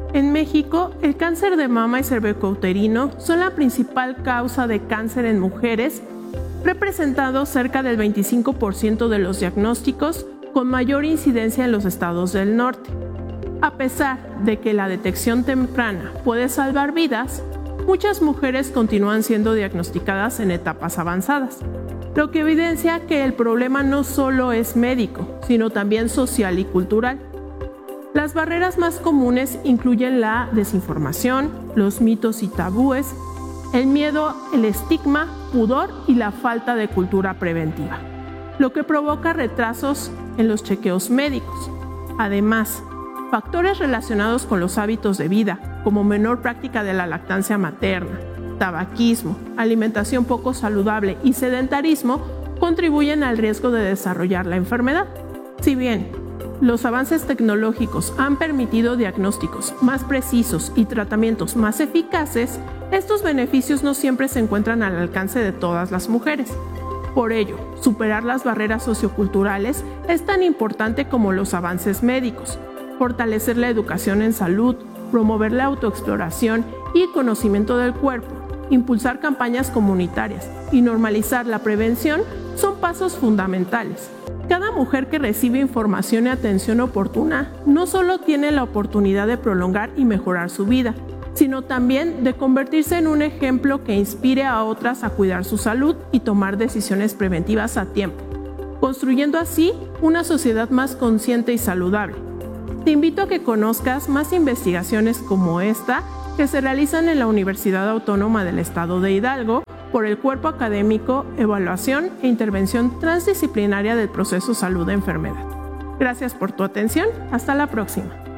En México, el cáncer de mama y cervicouterino son la principal causa de cáncer en mujeres, representando cerca del 25% de los diagnósticos, con mayor incidencia en los estados del norte. A pesar de que la detección temprana puede salvar vidas, muchas mujeres continúan siendo diagnosticadas en etapas avanzadas, lo que evidencia que el problema no solo es médico, sino también social y cultural. Las barreras más comunes incluyen la desinformación, los mitos y tabúes, el miedo, el estigma, pudor y la falta de cultura preventiva, lo que provoca retrasos en los chequeos médicos. Además, factores relacionados con los hábitos de vida, como menor práctica de la lactancia materna, tabaquismo, alimentación poco saludable y sedentarismo, contribuyen al riesgo de desarrollar la enfermedad. Si bien los avances tecnológicos han permitido diagnósticos más precisos y tratamientos más eficaces, estos beneficios no siempre se encuentran al alcance de todas las mujeres. Por ello, superar las barreras socioculturales es tan importante como los avances médicos. Fortalecer la educación en salud, promover la autoexploración y el conocimiento del cuerpo, impulsar campañas comunitarias y normalizar la prevención son pasos fundamentales. Cada mujer que recibe información y atención oportuna no solo tiene la oportunidad de prolongar y mejorar su vida, sino también de convertirse en un ejemplo que inspire a otras a cuidar su salud y tomar decisiones preventivas a tiempo, construyendo así una sociedad más consciente y saludable. Te invito a que conozcas más investigaciones como esta que se realizan en la Universidad Autónoma del Estado de Hidalgo por el Cuerpo Académico Evaluación e Intervención Transdisciplinaria del Proceso Salud-Enfermedad. Gracias por tu atención. Hasta la próxima.